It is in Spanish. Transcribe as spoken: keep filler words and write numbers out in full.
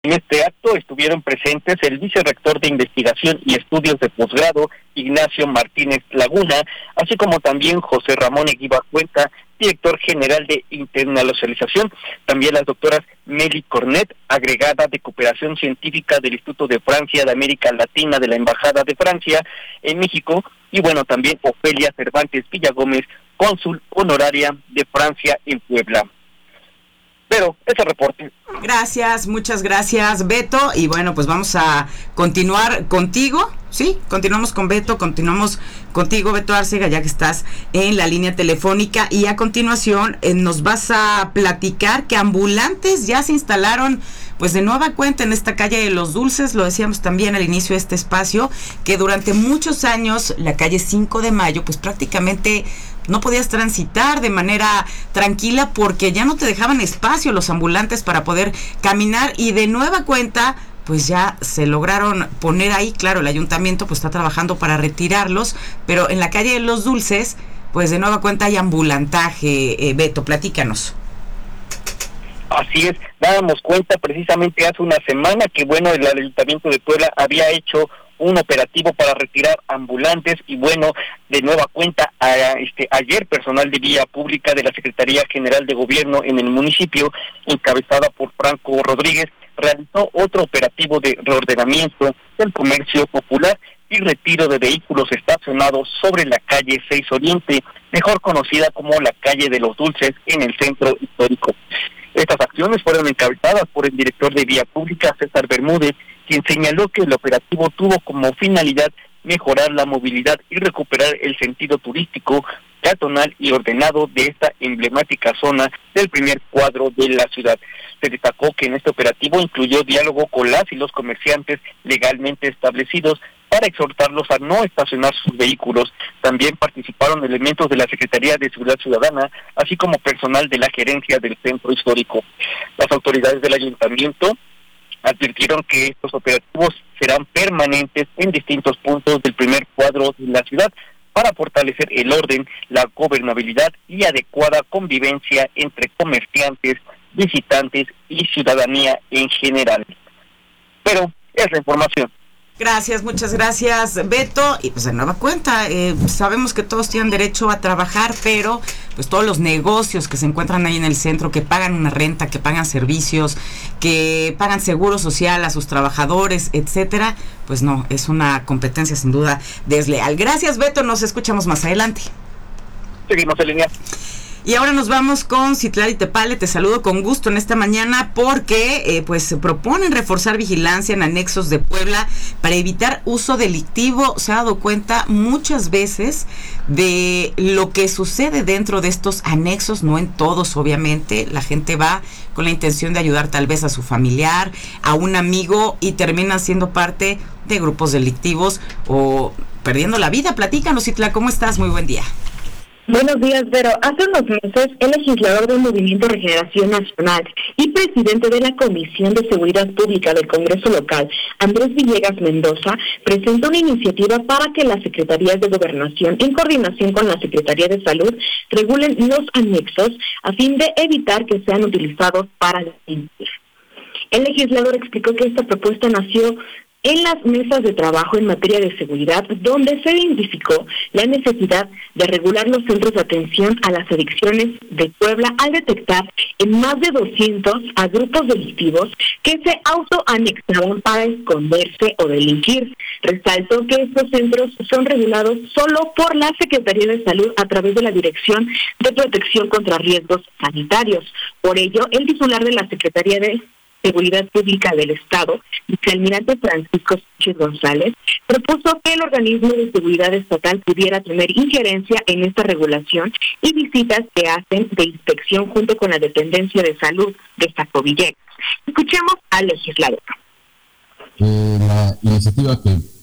En este acto estuvieron presentes el vicerrector de Investigación y Estudios de Posgrado, Ignacio Martínez Laguna, así como también José Ramón Eguíbar Cuenca, director general de internacionalización, también las doctoras Meli Cornet, agregada de Cooperación Científica del Instituto de Francia de América Latina de la Embajada de Francia en México, y bueno, también Ofelia Cervantes Villagómez, cónsul honoraria de Francia en Puebla. Pero ese reporte. Gracias, muchas gracias, Beto. Y bueno, pues vamos a continuar contigo, ¿sí? Continuamos con Beto, continuamos contigo, Beto Arcega, ya que estás en la línea telefónica. Y a continuación eh, nos vas a platicar que ambulantes ya se instalaron pues de nueva cuenta en esta calle de Los Dulces. Lo decíamos también al inicio de este espacio, que durante muchos años la calle cinco de mayo pues prácticamente no podías transitar de manera tranquila porque ya no te dejaban espacio los ambulantes para poder caminar, y de nueva cuenta pues ya se lograron poner ahí. Claro, el ayuntamiento pues está trabajando para retirarlos, pero en la calle de Los Dulces pues de nueva cuenta hay ambulantaje. eh, Beto, platícanos. Así es, dábamos cuenta precisamente hace una semana que bueno, el Ayuntamiento de Puebla había hecho un operativo para retirar ambulantes, y bueno, de nueva cuenta, a, este ayer personal de Vía Pública de la Secretaría General de Gobierno en el municipio, encabezada por Franco Rodríguez, realizó otro operativo de reordenamiento del comercio popular y retiro de vehículos estacionados sobre la calle seis Oriente, mejor conocida como la calle de Los Dulces, en el centro histórico. Estas acciones fueron encabezadas por el director de Vía Pública, César Bermúdez, quien señaló que el operativo tuvo como finalidad mejorar la movilidad y recuperar el sentido turístico, peatonal y ordenado de esta emblemática zona del primer cuadro de la ciudad. Se destacó que en este operativo incluyó diálogo con las y los comerciantes legalmente establecidos para exhortarlos a no estacionar sus vehículos. También participaron elementos de la Secretaría de Seguridad Ciudadana, así como personal de la gerencia del centro histórico. Las autoridades del ayuntamiento advirtieron que estos operativos serán permanentes en distintos puntos del primer cuadro de la ciudad para fortalecer el orden, la gobernabilidad y adecuada convivencia entre comerciantes, visitantes y ciudadanía en general. Pero es la información. Gracias, muchas gracias, Beto. Y pues de nueva cuenta, eh, sabemos que todos tienen derecho a trabajar, pero pues todos los negocios que se encuentran ahí en el centro, que pagan una renta, que pagan servicios, que pagan seguro social a sus trabajadores, etcétera, pues no, es una competencia sin duda desleal. Gracias, Beto, nos escuchamos más adelante. Seguimos en línea. Y ahora nos vamos con Citlali Tepale. Te saludo con gusto en esta mañana porque eh, pues se proponen reforzar vigilancia en anexos de Puebla para evitar uso delictivo. Se ha dado cuenta muchas veces de lo que sucede dentro de estos anexos, no en todos obviamente. La gente va con la intención de ayudar tal vez a su familiar, a un amigo, y termina siendo parte de grupos delictivos o perdiendo la vida. Platícanos, Citla, ¿cómo estás? Muy buen día. Buenos días, Vero. Hace unos meses, el legislador del Movimiento Regeneración Nacional y presidente de la Comisión de Seguridad Pública del Congreso Local, Andrés Villegas Mendoza, presentó una iniciativa para que las Secretarías de Gobernación, en coordinación con la Secretaría de Salud, regulen los anexos a fin de evitar que sean utilizados para delinquir. El legislador explicó que esta propuesta nació en las mesas de trabajo en materia de seguridad, donde se identificó la necesidad de regular los centros de atención a las adicciones de Puebla al detectar en más de doscientos a grupos delictivos que se autoanexaron para esconderse o delinquir. Resaltó que estos centros son regulados solo por la Secretaría de Salud a través de la Dirección de Protección contra Riesgos Sanitarios. Por ello, el titular de la Secretaría de Seguridad Pública del Estado, vicealmirante Francisco Sánchez González, propuso que el organismo de seguridad estatal pudiera tener injerencia en esta regulación y visitas que hacen de inspección junto con la dependencia de salud, destacó Villegas. Escuchemos al legislador. Eh, la iniciativa que